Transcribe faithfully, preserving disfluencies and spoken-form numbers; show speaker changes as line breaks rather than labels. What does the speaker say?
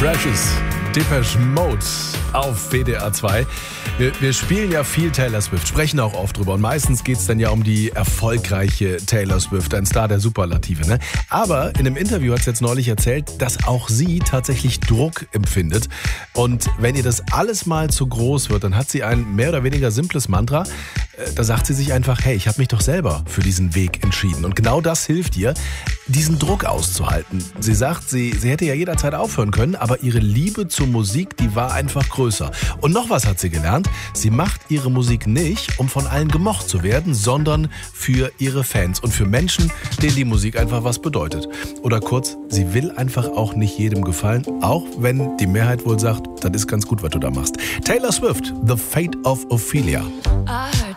Precious, Depeche Mode auf W D R zwei. Wir, wir spielen ja viel Taylor Swift, sprechen auch oft drüber und meistens geht es dann ja um die erfolgreiche Taylor Swift, ein Star der Superlative. Ne? Aber in einem Interview hat sie jetzt neulich erzählt, dass auch sie tatsächlich Druck empfindet. Und wenn ihr das alles mal zu groß wird, dann hat sie ein mehr oder weniger simples Mantra. Da sagt sie sich einfach, hey, ich habe mich doch selber für diesen Weg entschieden. Und genau das hilft ihr, diesen Druck auszuhalten. Sie sagt, sie, sie hätte ja jederzeit aufhören können, aber ihre Liebe zur Musik, die war einfach größer. Und noch was hat sie gelernt. Sie macht ihre Musik nicht, um von allen gemocht zu werden, sondern für ihre Fans und für Menschen, denen die Musik einfach was bedeutet. Oder kurz, sie will einfach auch nicht jedem gefallen, auch wenn die Mehrheit wohl sagt, das ist ganz gut, was du da machst. Taylor Swift, The Fate of Ophelia.